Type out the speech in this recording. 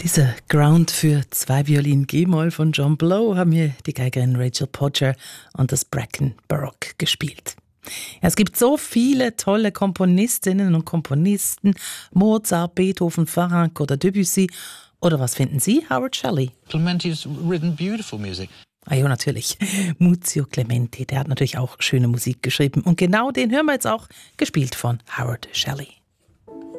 Dieser Ground für 2 Violinen G-Moll von John Blow haben mir die Geigerin Rachel Podger und das Bracken Baroque gespielt. Ja, es gibt so viele tolle Komponistinnen und Komponisten, Mozart, Beethoven, Farag oder Debussy. Oder was finden Sie, Howard Shelley? Clementi's written beautiful music. Ah ja, natürlich. Muzio Clementi, der hat natürlich auch schöne Musik geschrieben. Und genau den hören wir jetzt auch, gespielt von Howard Shelley.